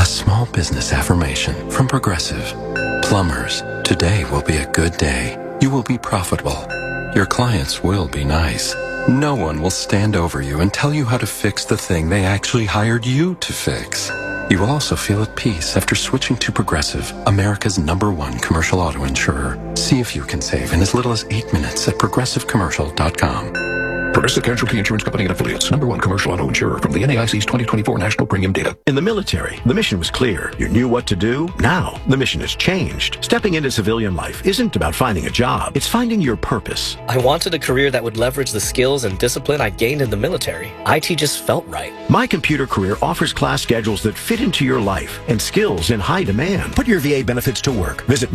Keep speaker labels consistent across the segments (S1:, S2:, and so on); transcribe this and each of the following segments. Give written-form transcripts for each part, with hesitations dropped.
S1: small business affirmation from Progressive. Plumbers, today will be a good day. You will be profitable. Your clients will be nice. No one will stand over you and tell you how to fix the thing they actually hired you to fix. You will also feel at peace after switching to Progressive, America's #1 commercial auto insurer. See if you can save in as little as 8 minutes at progressivecommercial.com.
S2: Progressive Casualty Insurance Company and Affiliates, #1 commercial auto insurer from the NAIC's 2024 National Premium Data.
S3: In the military, the mission was clear. You knew what to do. Now, the mission has changed. Stepping into civilian life isn't about finding a job. It's finding your purpose.
S4: I wanted a career that would leverage the skills and discipline I gained in the military. IT just felt right.
S3: My Computer Career offers class schedules that fit into your life and skills in high demand. Put your VA benefits to work. Visit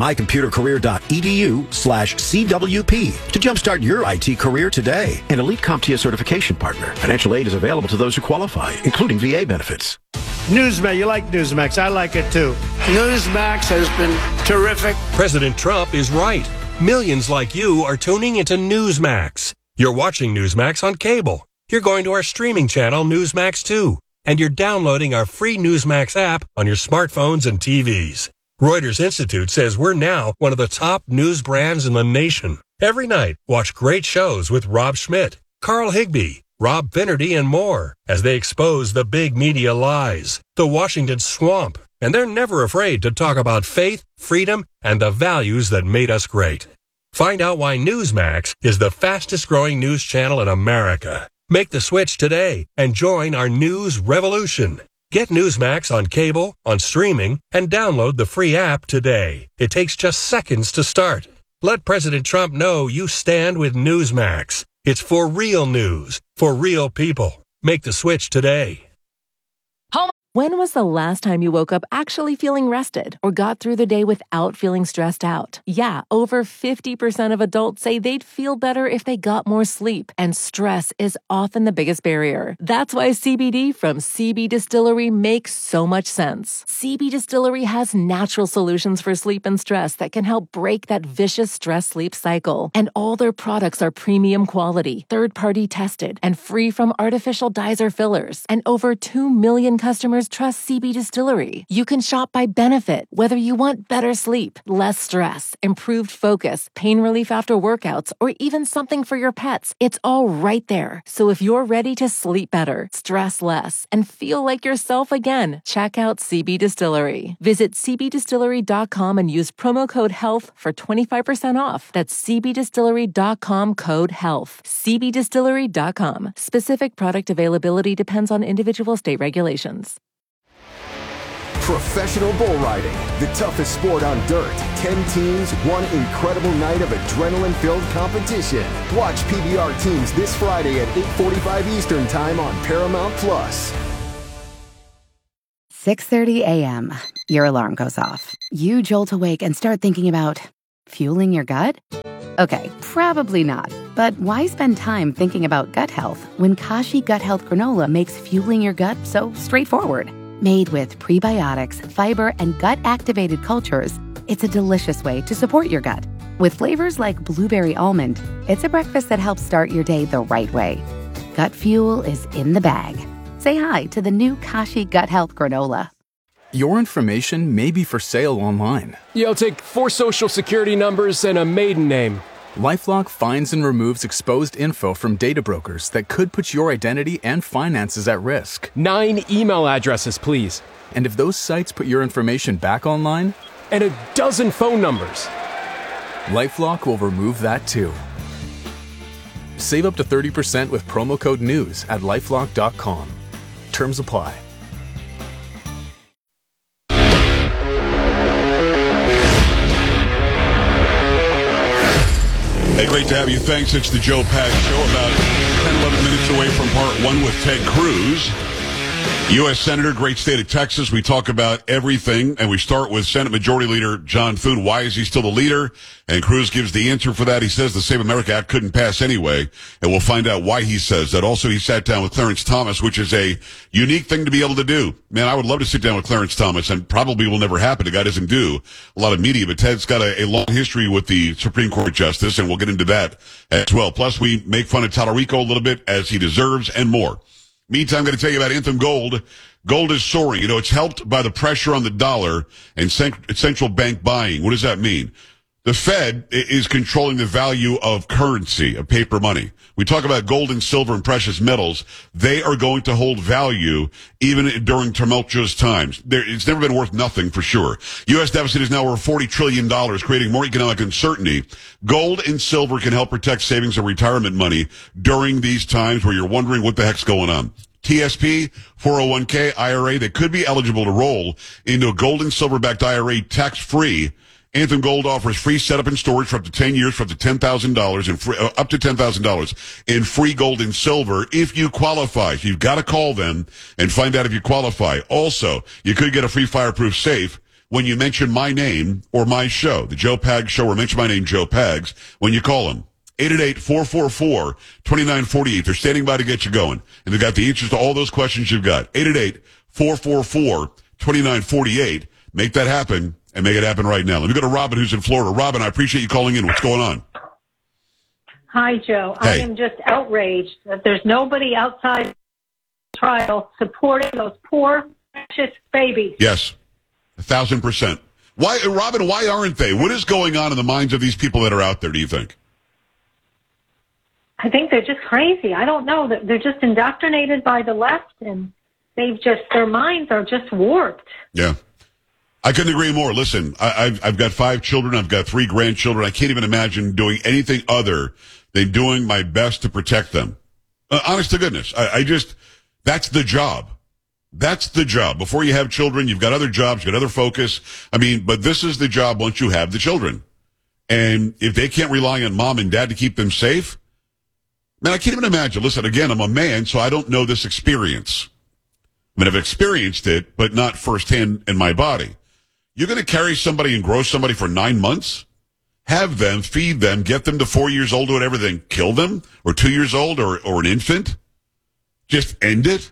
S3: mycomputercareer.edu/CWP to jumpstart your IT career today. An elite CompTIA certification partner. Financial aid is available to those who qualify, including VA benefits.
S5: Newsmax, you like Newsmax. I like it too. Newsmax has been terrific.
S6: President Trump is right. Millions like you are tuning into Newsmax. You're watching Newsmax on cable. You're going to our streaming channel, Newsmax 2. And you're downloading our free Newsmax app on your smartphones and TVs. Reuters Institute says we're now one of the top news brands in the nation. Every night, watch great shows with Rob Schmidt, Carl Higbie, Rob Finnerty, and more as they expose the big media lies, the Washington swamp, and they're never afraid to talk about faith, freedom, and the values that made us great. Find out why Newsmax is the fastest growing news channel in America. Make the switch today and join our news revolution. Get Newsmax on cable, on streaming, and download the free app today. It takes just seconds to start. Let President Trump know you stand with Newsmax. It's for real news, for real people. Make the switch today.
S7: When was the last time you woke up actually feeling rested or got through the day without feeling stressed out? Yeah, over 50% of adults say they'd feel better if they got more sleep, and stress is often the biggest barrier. That's why CBD from CB Distillery makes so much sense. CB Distillery has natural solutions for sleep and stress that can help break that vicious stress-sleep cycle. And all their products are premium quality, third-party tested, and free from artificial dyes or fillers. And over 2 million customers trust CB Distillery. You can shop by benefit, whether you want better sleep, less stress, improved focus, pain relief after workouts, or even something for your pets. It's all right there. So if you're ready to sleep better, stress less, and feel like yourself again, check out CB Distillery. Visit cbdistillery.com and use promo code HEALTH for 25% off. That's cbdistillery.com code HEALTH. cbdistillery.com. Specific product availability depends on individual state regulations.
S8: Professional bull riding, the toughest sport on dirt. 10 teams, one incredible night of adrenaline-filled competition. Watch PBR teams this Friday at 8:45 Eastern Time on Paramount+.
S9: 6:30 a.m. Your alarm goes off. You jolt awake and start thinking about fueling your gut? Okay, probably not. But why spend time thinking about gut health when Kashi Gut Health Granola makes fueling your gut so straightforward? Made with prebiotics, fiber, and gut-activated cultures, it's a delicious way to support your gut. With flavors like blueberry almond, it's a breakfast that helps start your day the right way. Gut fuel is in the bag. Say hi to the new Kashi Gut Health Granola.
S10: Your information may be for sale online.
S11: Yo, take 4 social security numbers and a maiden name.
S10: LifeLock finds and removes exposed info from data brokers that could put your identity and finances at risk.
S11: 9 email addresses, please.
S10: And if those sites put your information back online?
S11: And a dozen phone numbers.
S10: LifeLock will remove that too. Save up to 30% with promo code NEWS at LifeLock.com. Terms apply.
S12: Hey, great to have you. Thanks. It's the Joe Pags Show. About 10, 11 minutes away from part 1 with Ted Cruz. U.S. Senator, great state of Texas. We talk about everything, and we start with Senate Majority Leader John Thune. Why is he still the leader? And Cruz gives the answer for that. He says the Save America Act couldn't pass anyway, and we'll find out why he says that. Also, he sat down with Clarence Thomas, which is a unique thing to be able to do. Man, I would love to sit down with Clarence Thomas, and probably will never happen. The guy doesn't do a lot of media, but Ted's got a long history with the Supreme Court Justice, and we'll get into that as well. Plus, we make fun of Tallarico a little bit, as he deserves, and more. Meantime, I'm going to tell you about Anthem Gold. Gold is soaring. It's helped by the pressure on the dollar and central bank buying. What does that mean? The Fed is controlling the value of currency, of paper money. We talk about gold and silver and precious metals. They are going to hold value even during tumultuous times. It's never been worth nothing for sure. U.S. deficit is now over $40 trillion, creating more economic uncertainty. Gold and silver can help protect savings and retirement money during these times where you're wondering what the heck's going on. TSP, 401k, IRA, they could be eligible to roll into a gold and silver-backed IRA tax-free. Anthem Gold offers free setup and storage for up to 10 years for up to $10,000 and free, up to $10,000 in free gold and silver if you qualify. So you've got to call them and find out if you qualify. Also, you could get a free fireproof safe when you mention my name or my show, the Joe Pags Show, or mention my name, Joe Pags, when you call them. 888-444-2948. They're standing by to get you going. And they've got the answers to all those questions you've got. 888-444-2948. Make that happen. And make it happen right now. Let me go to Robin, who's in Florida. Robin, I appreciate you calling in. What's going on?
S13: Hi, Joe.
S12: Hey.
S13: I am just outraged that there's nobody outside the trial supporting those poor, precious babies.
S12: Yes, 1,000%. Why, Robin, why aren't they? What is going on in the minds of these people that are out there, do you think?
S13: I think they're just crazy. I don't know. They're just indoctrinated by the left, and their minds are just warped.
S12: Yeah. I couldn't agree more. Listen, I've got 5 children. I've got 3 grandchildren. I can't even imagine doing anything other than doing my best to protect them. Honest to goodness. That's the job. That's the job. Before you have children, you've got other jobs, you've got other focus. But this is the job once you have the children. And if they can't rely on mom and dad to keep them safe, man, I can't even imagine. Listen, again, I'm a man, so I don't know this experience. I've experienced it, but not firsthand in my body. You're going to carry somebody and grow somebody for 9 months? Have them, feed them, get them to 4 years old or whatever, then kill them? Or 2 years old or an infant? Just end it?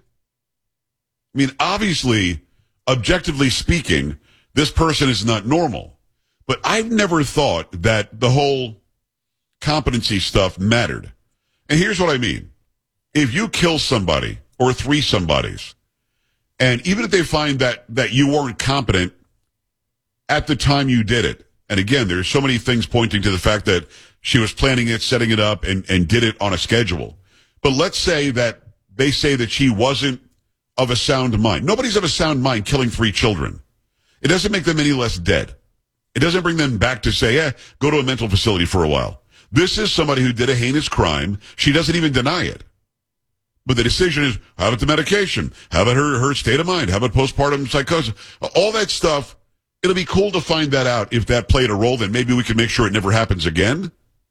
S12: Obviously, objectively speaking, this person is not normal. But I've never thought that the whole competency stuff mattered. And here's what I mean. If you kill somebody or 3 somebodies, and even if they find that you weren't competent at the time you did it, and again, there's so many things pointing to the fact that she was planning it, setting it up, and did it on a schedule. But let's say that they say that she wasn't of a sound mind. Nobody's of a sound mind killing 3 children. It doesn't make them any less dead. It doesn't bring them back to say, go to a mental facility for a while. This is somebody who did a heinous crime. She doesn't even deny it. But the decision is, how about the medication? How about her state of mind? How about postpartum psychosis? All that stuff. It'll be cool to find that out. If that played a role, then maybe we can make sure it never happens again.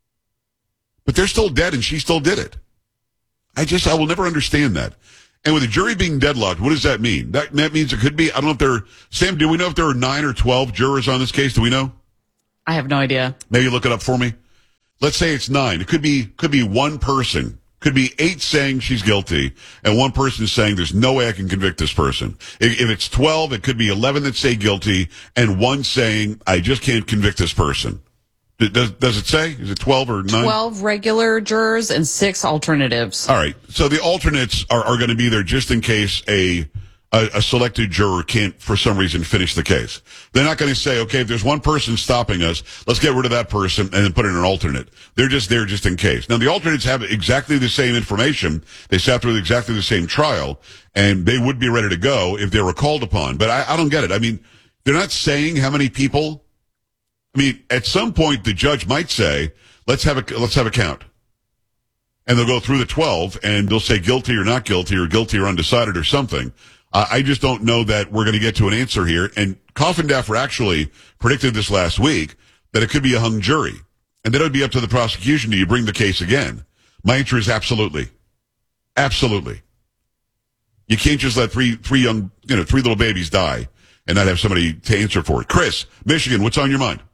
S12: But they're still dead, and she still did it. I will never understand that. And with the jury being deadlocked, what does that mean? That means it could be, I don't know if Sam, do we know if there are 9 or 12 jurors on this case? Do we know?
S14: I have no idea.
S12: Maybe look it up for me. Let's say it's 9. It could be one person. Could be 8 saying she's guilty and 1 person saying there's no way I can convict this person. If it's 12, it could be 11 that say guilty and 1 saying I just can't convict this person. Does it say? Is it 12 or 9?
S14: 12 regular jurors and 6 alternatives.
S12: All right. So the alternates are going to be there just in case a selected juror can't, for some reason, finish the case. They're not going to say, okay, if there's 1 person stopping us, let's get rid of that person and then put in an alternate. They're just there just in case. Now, the alternates have exactly the same information. They sat through exactly the same trial, and they would be ready to go if they were called upon. But I don't get it. They're not saying how many people. At some point, the judge might say, let's have a count. And they'll go through the 12, and they'll say guilty or not guilty or guilty or undecided or something. I just don't know that we're going to get to an answer here. And Coffindaffer actually predicted this last week, that it could be a hung jury. And then it would be up to the prosecution. Do you bring the case again? My answer is absolutely. Absolutely. You can't just let 3 little babies die and not have somebody to answer for it. Chris, Michigan, what's on your mind?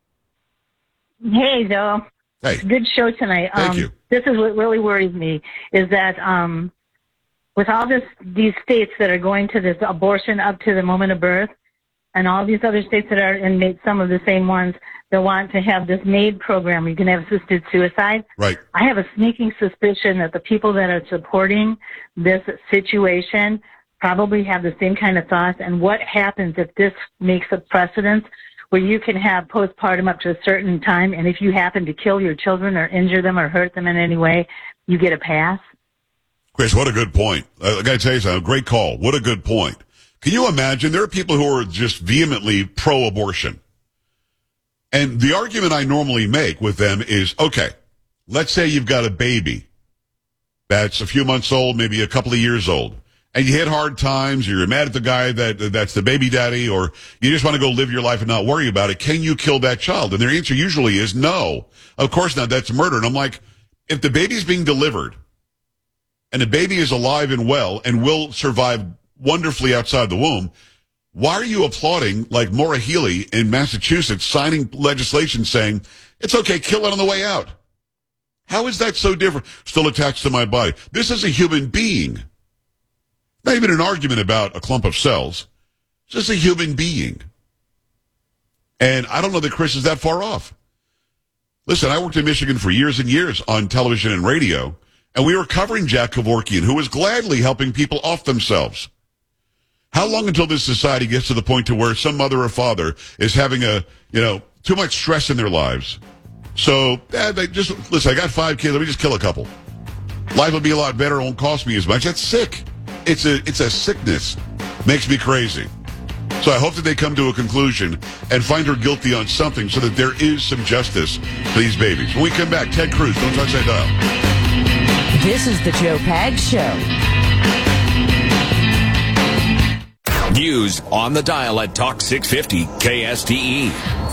S13: Hey, Joe.
S12: Hey.
S13: Good show tonight.
S12: Thank you.
S13: This is what really worries me, is that with all these states that are going to this abortion up to the moment of birth, and all these other states that are in some of the same ones that want to have this MAID program where you can have assisted suicide.
S12: Right.
S13: I have a sneaking suspicion that the people that are supporting this situation probably have the same kind of thoughts. And what happens if this makes a precedent where you can have postpartum up to a certain time, and if you happen to kill your children or injure them or hurt them in any way, you get a pass?
S12: Chris, what a good point. I got to tell you something. Great call. What a good point. Can you imagine? There are people who are just vehemently pro-abortion. And the argument I normally make with them is, okay, let's say you've got a baby that's a few months old, maybe a couple of years old, and you hit hard times, you're mad at the guy that's the baby daddy, or you just want to go live your life and not worry about it. Can you kill that child? And their answer usually is no. Of course not. That's murder. And I'm like, if the baby's being delivered and the baby is alive and well and will survive wonderfully outside the womb, why are you applauding, like Maura Healey in Massachusetts, signing legislation saying, it's okay, kill it on the way out? How is that so different? Still attached to my body. This is a human being. Not even an argument about a clump of cells. It's just a human being. And I don't know that Chris is that far off. Listen, I worked in Michigan for years and years on television and radio, and we were covering Jack Kevorkian, who was gladly helping people off themselves. How long until this society gets to the point to where some mother or father is having too much stress in their lives? So, they just, listen, I got 5 kids, let me just kill a couple. Life will be a lot better, it won't cost me as much. That's sick. It's a sickness. Makes me crazy. So I hope that they come to a conclusion and find her guilty on something so that there is some justice for these babies. When we come back, Ted Cruz, don't touch that dial.
S15: This is the Joe Pags Show.
S16: News on the dial at Talk 650 KSTE.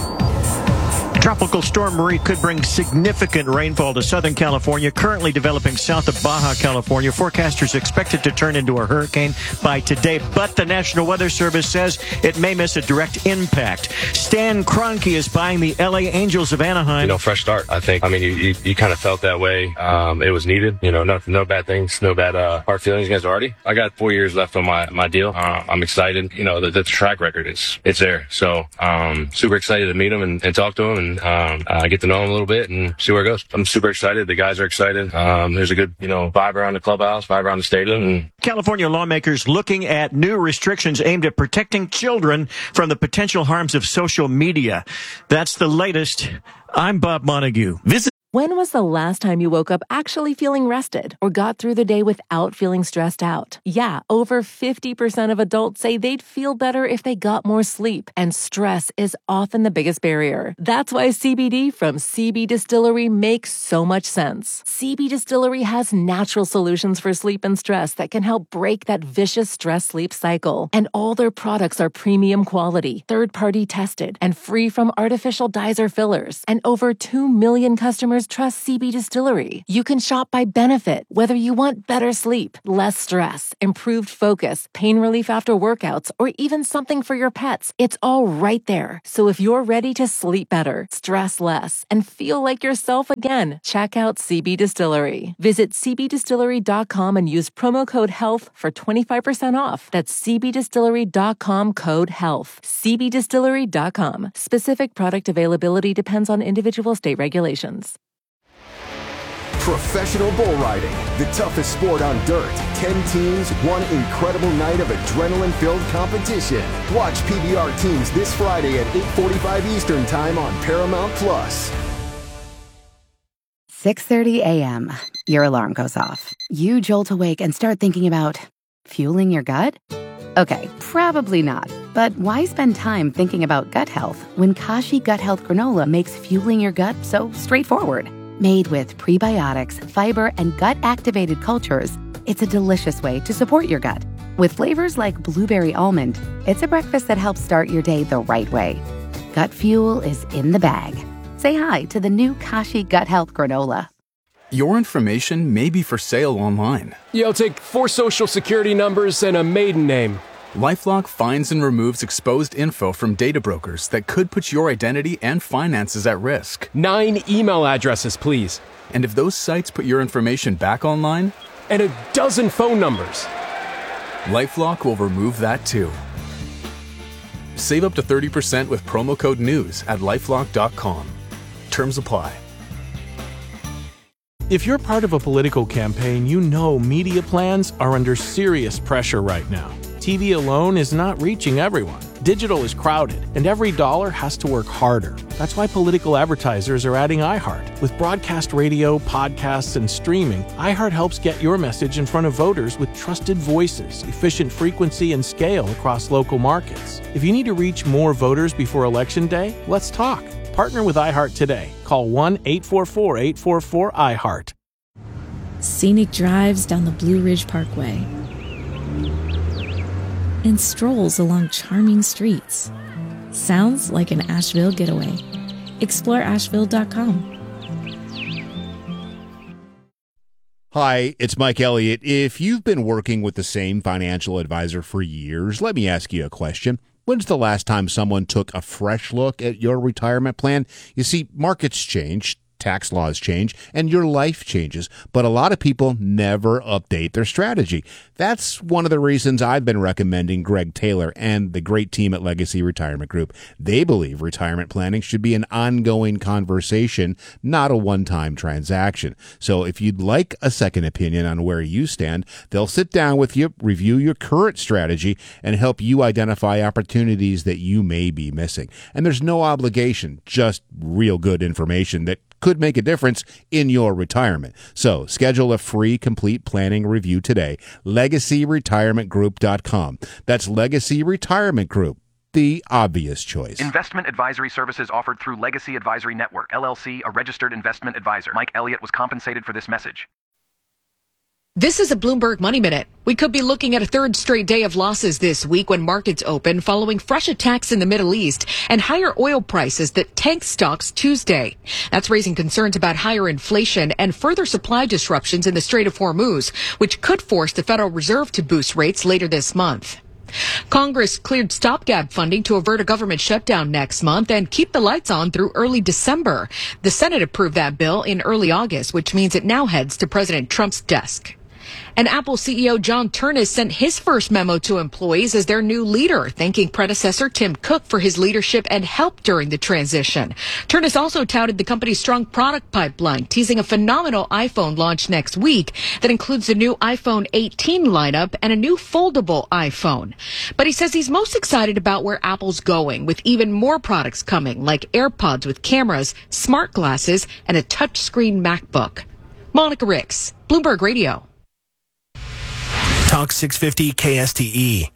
S17: Tropical Storm Marie could bring significant rainfall to Southern California, currently developing south of Baja California. Forecasters expect it to turn into a hurricane by today, but the National Weather Service says it may miss a direct impact. Stan Kroenke is buying the LA Angels of Anaheim.
S18: Fresh start, I think. I mean, you kind of felt that way. It was needed. No bad things, no bad hard feelings against Artie. I got 4 years left on my deal. I'm excited. The track record it's there. So super excited to meet him and talk to him and get to know him a little bit and see where it goes. I'm super excited. The guys are excited. There's a good, vibe around the clubhouse, vibe around the stadium. And
S17: California lawmakers looking at new restrictions aimed at protecting children from the potential harms of social media. That's the latest. I'm Bob Montague.
S7: When was the last time you woke up actually feeling rested or got through the day without feeling stressed out? Yeah, over 50% of adults say they'd feel better if they got more sleep, and stress is often the biggest barrier. That's why CBD from CB Distillery makes so much sense. CB Distillery has natural solutions for sleep and stress that can help break that vicious stress-sleep cycle. And all their products are premium quality, third-party tested, and free from artificial dyes or fillers. And over 2 million customers trust CB Distillery. You can shop by benefit, whether you want better sleep, less stress, improved focus, pain relief after workouts, or even something for your pets. It's all right there. So if you're ready to sleep better, stress less, and feel like yourself again, check out CB Distillery. Visit cbdistillery.com and use promo code HEALTH for 25% off. That's cbdistillery.com, code HEALTH. cbdistillery.com. Specific product availability depends on individual state regulations.
S8: Professional bull riding, the toughest sport on dirt. 10 teams, one incredible night of adrenaline-filled competition. Watch PBR teams this Friday at 8:45 Eastern Time on Paramount+.
S9: 6:30 a.m. Your alarm goes off. You jolt awake and start thinking about fueling your gut? Okay, probably not. But why spend time thinking about gut health when Kashi Gut Health Granola makes fueling your gut so straightforward? Made with prebiotics, fiber, and gut-activated cultures, it's a delicious way to support your gut. With flavors like blueberry almond, it's a breakfast that helps start your day the right way. Gut fuel is in the bag. Say hi to the new Kashi Gut Health Granola.
S10: Your information may be for sale online.
S11: Yo, take 4 social security numbers and a maiden name.
S10: LifeLock finds and removes exposed info from data brokers that could put your identity and finances at risk.
S11: 9 email addresses, please.
S10: And if those sites put your information back online?
S11: And a dozen phone numbers.
S10: LifeLock will remove that too. Save up to 30% with promo code NEWS at LifeLock.com. Terms apply.
S19: If you're part of a political campaign, you know media plans are under serious pressure right now. TV alone is not reaching everyone. Digital is crowded, and every dollar has to work harder. That's why political advertisers are adding iHeart. With broadcast radio, podcasts, and streaming, iHeart helps get your message in front of voters with trusted voices, efficient frequency, and scale across local markets. If you need to reach more voters before Election Day, let's talk. Partner with iHeart today. Call 1-844-844-iHeart.
S20: Scenic drives down the Blue Ridge Parkway and strolls along charming streets. Sounds like an Asheville getaway. Explore Asheville.com.
S21: Hi, it's Mike Elliott. If you've been working with the same financial advisor for years, let me ask you a question. When's the last time someone took a fresh look at your retirement plan? You see, markets change, tax laws change, and your life changes, but a lot of people never update their strategy. That's one of the reasons I've been recommending Greg Taylor and the great team at Legacy Retirement Group. They believe retirement planning should be an ongoing conversation, not a one-time transaction. So if you'd like a second opinion on where you stand, they'll sit down with you, review your current strategy, and help you identify opportunities that you may be missing. And there's no obligation, just real good information that could make a difference in your retirement. So schedule a free complete planning review today. LegacyRetirementGroup.com. That's Legacy Retirement Group, the obvious choice.
S22: Investment advisory services offered through Legacy Advisory Network, LLC, a registered investment advisor. Mike Elliott was compensated for this message.
S23: This is a Bloomberg Money Minute. We could be looking at a third straight day of losses this week when markets open following fresh attacks in the Middle East and higher oil prices that tanked stocks Tuesday. That's raising concerns about higher inflation and further supply disruptions in the Strait of Hormuz, which could force the Federal Reserve to boost rates later this month. Congress cleared stopgap funding to avert a government shutdown next month and keep the lights on through early December. The Senate approved that bill in early August, which means it now heads to President Trump's desk. And Apple CEO John Ternus sent his first memo to employees as their new leader, thanking predecessor Tim Cook for his leadership and help during the transition. Ternus also touted the company's strong product pipeline, teasing a phenomenal iPhone launch next week that includes the new iPhone 18 lineup and a new foldable iPhone. But he says he's most excited about where Apple's going, with even more products coming, like AirPods with cameras, smart glasses, and a touchscreen MacBook. Monica Ricks, Bloomberg Radio.
S24: Talk 650 KSTE.